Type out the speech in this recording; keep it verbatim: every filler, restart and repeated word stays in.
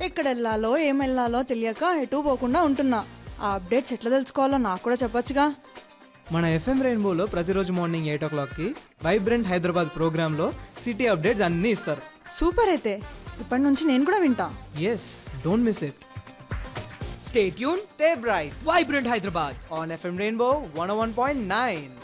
ఎక్కడ వెళ్ళాలో ఏం వెళ్ళాలో తెలియక ఎటు పోకుండా ఉంటున్నా. ఆ అప్డేట్స్ ఎట్లా తెలుసుకోవాలో నాకు కూడా చెప్పొచ్చుగా. మన ఎఫ్ఎం రెయిన్బోలో ప్రతిరోజు మార్నింగ్ ఎయిట్ ఓ క్లాక్కి వైబ్రెంట్ హైదరాబాద్ ప్రోగ్రాంలో సిటీ అప్డేట్స్ అన్నీ ఇస్తారు. సూపర్, అయితే ఇప్పటి నుంచి నేను కూడా వింటా. Yes, don't miss it. Stay tuned, stay bright Vibrant Hyderabad. On FM rainbow one oh one point nine.